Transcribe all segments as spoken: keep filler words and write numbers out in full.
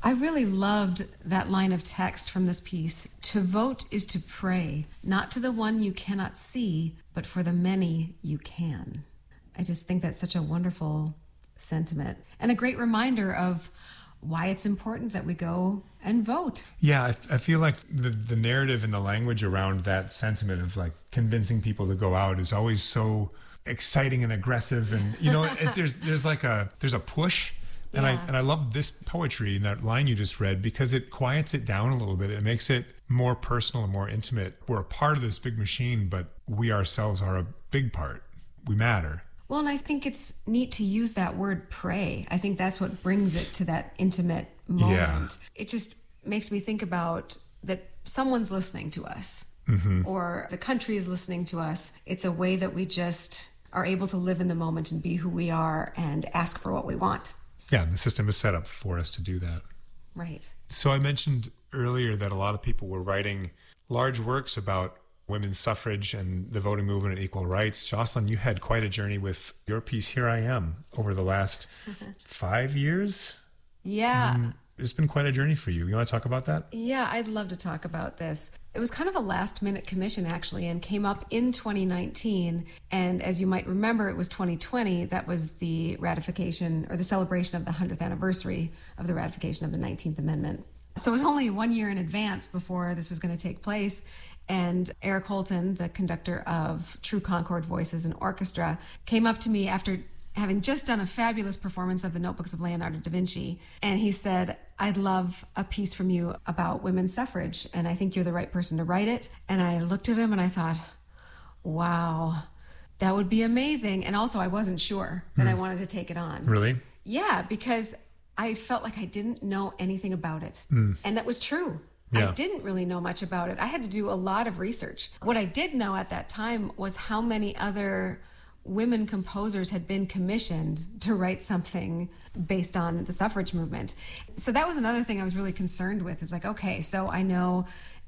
I really loved that line of text from this piece. To vote is to pray, not to the one you cannot see, but for the many you can. I just think that's such a wonderful sentiment and a great reminder of why it's important that we go and vote. Yeah, I, f- I feel like the, the narrative and the language around that sentiment of like convincing people to go out is always so exciting and aggressive. And, you know, it, there's there's like a, there's a push. And yeah. I and I love this poetry in that line you just read because it quiets it down a little bit. It makes it more personal and more intimate. We're a part of this big machine, but we ourselves are a big part. We matter. Well, and I think it's neat to use that word pray. I think that's what brings it to that intimate moment. Yeah. It just makes me think about that someone's listening to us, mm-hmm. or the country is listening to us. It's a way that we just are able to live in the moment and be who we are and ask for what we want. Yeah, the system is set up for us to do that. Right. So I mentioned earlier that a lot of people were writing large works about women's suffrage and the voting movement and equal rights. Jocelyn, you had quite a journey with your piece, Here I Am, over the last five years. Yeah. Um, it's been quite a journey for you. You want to talk about that? Yeah, I'd love to talk about this. It was kind of a last-minute commission, actually, and came up in twenty nineteen. And as you might remember, it was twenty twenty. That was the ratification or the celebration of the one hundredth anniversary of the ratification of the nineteenth Amendment. So it was only one year in advance before this was going to take place. And Eric Holton, the conductor of True Concord Voices and Orchestra, came up to me after having just done a fabulous performance of the Notebooks of Leonardo da Vinci. And he said, I'd love a piece from you about women's suffrage, and I think you're the right person to write it. And I looked at him and I thought, wow, that would be amazing. And also I wasn't sure that mm. I wanted to take it on. Really? Yeah, because I felt like I didn't know anything about it. Mm. And that was true. Yeah. I didn't really know much about it. I had to do a lot of research. What I did know at that time was how many other women composers had been commissioned to write something based on the suffrage movement. So that was another thing I was really concerned with, is like, okay, so I know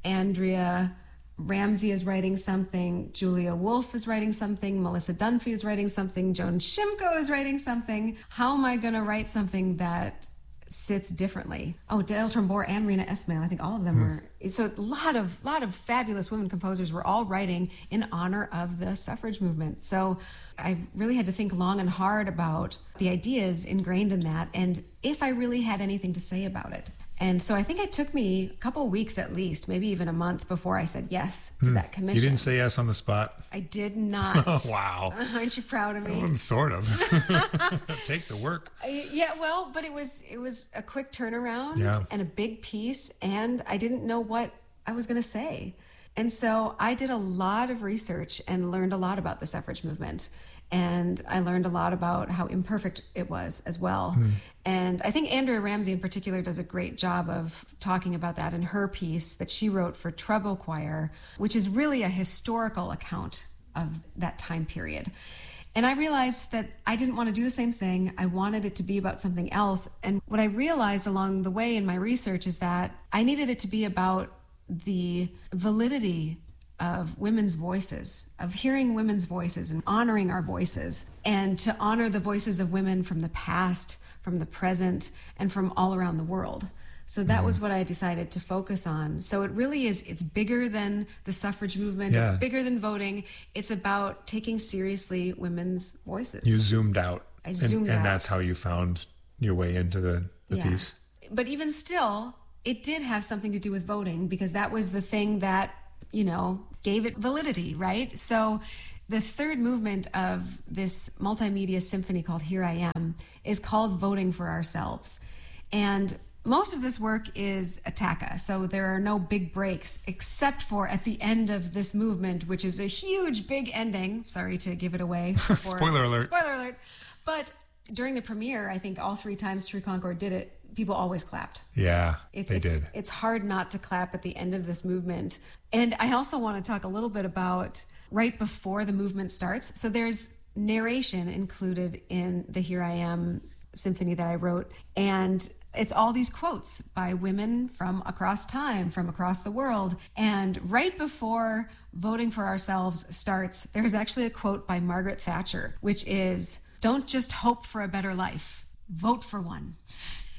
Andrea Ramsey is writing something, Julia Wolfe is writing something, Melissa Dunphy is writing something, Joan Shimko is writing something. How am I going to write something that sits differently? Oh, Dale Trombore and Rena Esmail, I think all of them hmm. were. So a lot of lot of fabulous women composers were all writing in honor of the suffrage movement. So I really had to think long and hard about the ideas ingrained in that and if I really had anything to say about it. And so I think it took me a couple of weeks at least, maybe even a month before I said yes to mm. that commission. You didn't say yes on the spot? I did not. Wow. Aren't you proud of me? Well, sort of. Take the work. I, yeah, well, but it was it was a quick turnaround yeah. and a big piece, and I didn't know what I was going to say. And so I did a lot of research and learned a lot about the suffrage movement. And I learned a lot about how imperfect it was as well. Mm. And I think Andrea Ramsey in particular does a great job of talking about that in her piece that she wrote for Treble Choir, which is really a historical account of that time period. And I realized that I didn't want to do the same thing. I wanted it to be about something else. And what I realized along the way in my research is that I needed it to be about the validity of women's voices, of hearing women's voices and honoring our voices, and to honor the voices of women from the past, from the present, and from all around the world. So that was what I decided to focus on. So it really is, it's bigger than the suffrage movement. Yeah. It's bigger than voting. It's about taking seriously women's voices. You zoomed out. I zoomed and, and out. And that's how you found your way into the, the yeah. piece. But even still, it did have something to do with voting, because that was the thing that, you know, gave it validity, right? So the third movement of this multimedia symphony called Here I Am is called Voting for Ourselves. And most of this work is attacca, so there are no big breaks except for at the end of this movement, which is a huge big ending. Sorry to give it away. For, Spoiler alert. Spoiler alert. But during the premiere, I think all three times True Concord did it, people always clapped. Yeah, it, they it's, did. It's hard not to clap at the end of this movement. And I also want to talk a little bit about right before the movement starts. So there's narration included in the Here I Am symphony that I wrote. And it's all these quotes by women from across time, from across the world. And right before Voting for Ourselves starts, there's actually a quote by Margaret Thatcher, which is, "Don't just hope for a better life, vote for one."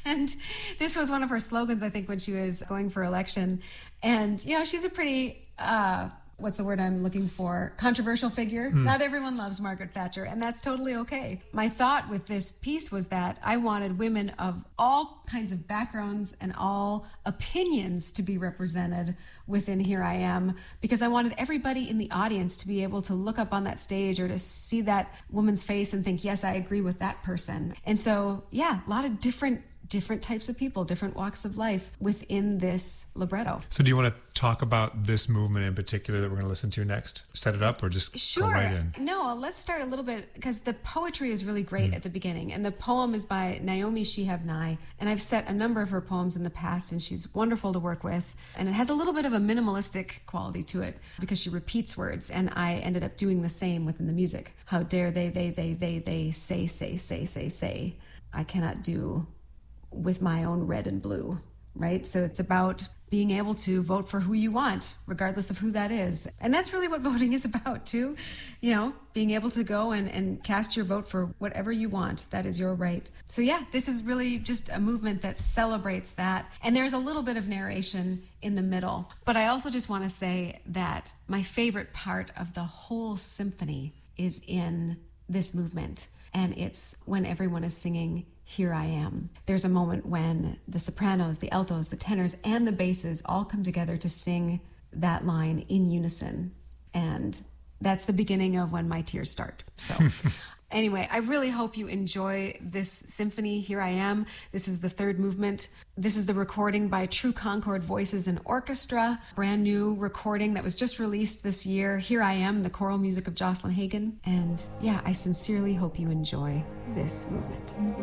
And this was one of her slogans, I think, when she was going for election. And, you know, she's a pretty, uh, what's the word I'm looking for? Controversial figure. Mm. Not everyone loves Margaret Thatcher, and that's totally okay. My thought with this piece was that I wanted women of all kinds of backgrounds and all opinions to be represented within Here I Am, because I wanted everybody in the audience to be able to look up on that stage or to see that woman's face and think, yes, I agree with that person. And so, yeah, a lot of different different types of people, different walks of life within this libretto. So do you want to talk about this movement in particular that we're going to listen to next? Set it up or just sure. go right in? No, let's start a little bit, because the poetry is really great mm. at the beginning. And the poem is by Naomi Shihab-Nye. And I've set a number of her poems in the past, and she's wonderful to work with. And it has a little bit of a minimalistic quality to it because she repeats words. And I ended up doing the same within the music. How dare they, they, they, they, they, say, say, say, say, say. I cannot do with my own red and blue, right? So it's about being able to vote for who you want, regardless of who that is. And that's really what voting is about, too. You know, being able to go and, and cast your vote for whatever you want. That is your right. So yeah, this is really just a movement that celebrates that. And there's a little bit of narration in the middle. But I also just want to say that my favorite part of the whole symphony is in this movement. And it's when everyone is singing Here I Am. There's a moment when the sopranos, the altos, the tenors, and the basses all come together to sing that line in unison. And that's the beginning of when my tears start. So anyway, I really hope you enjoy this symphony, Here I Am. This is the third movement. This is the recording by True Concord Voices and Orchestra, brand new recording that was just released this year. Here I Am, the choral music of Jocelyn Hagen. And yeah, I sincerely hope you enjoy this movement.